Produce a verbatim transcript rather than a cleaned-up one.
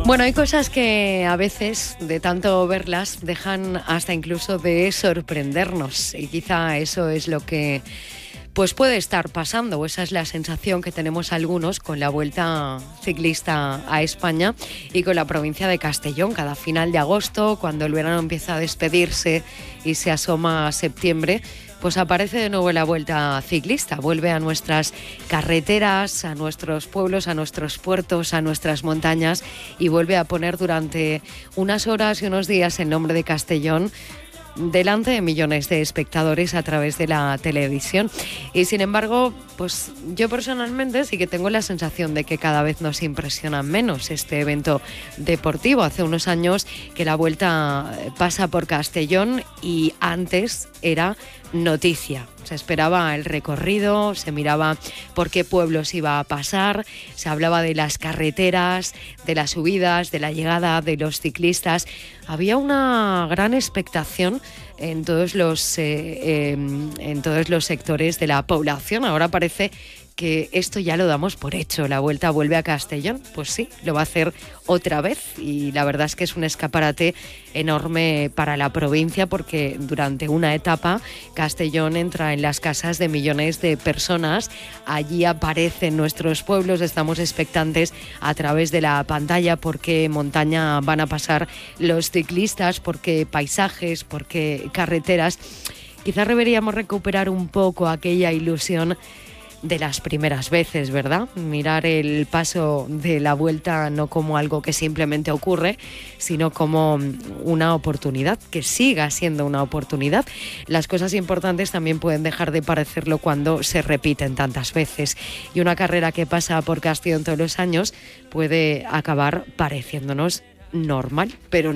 Bueno, hay cosas que a veces, de tanto verlas, dejan hasta incluso de sorprendernos. Y quizá eso es lo que pues puede estar pasando, o esa es la sensación que tenemos algunos con la Vuelta Ciclista a España y con la provincia de Castellón. Cada final de agosto, cuando el verano empieza a despedirse y se asoma a septiembre, pues aparece de nuevo la Vuelta Ciclista. Vuelve a nuestras carreteras, a nuestros pueblos, a nuestros puertos, a nuestras montañas, y vuelve a poner durante unas horas y unos días el nombre de Castellón delante de millones de espectadores a través de la televisión. Y sin embargo, pues yo personalmente sí que tengo la sensación de que cada vez nos impresiona menos este evento deportivo. Hace unos años que la Vuelta pasa por Castellón y antes era noticia. Se esperaba el recorrido, se miraba por qué pueblos iba a pasar, se hablaba de las carreteras, de las subidas, de la llegada de los ciclistas. Había una gran expectación en todos los, eh, eh, en todos los sectores de la población. Ahora parece que esto ya lo damos por hecho. La Vuelta vuelve a Castellón, pues sí, lo va a hacer otra vez, y la verdad es que es un escaparate enorme para la provincia, porque durante una etapa Castellón entra en las casas de millones de personas. Allí aparecen nuestros pueblos, estamos expectantes a través de la pantalla por qué montaña van a pasar los ciclistas, por qué paisajes, por qué carreteras. Quizás deberíamos recuperar un poco aquella ilusión de las primeras veces, ¿verdad? Mirar el paso de la Vuelta no como algo que simplemente ocurre, sino como una oportunidad, que siga siendo una oportunidad. Las cosas importantes también pueden dejar de parecerlo cuando se repiten tantas veces, y una carrera que pasa por Castellón todos los años puede acabar pareciéndonos normal, pero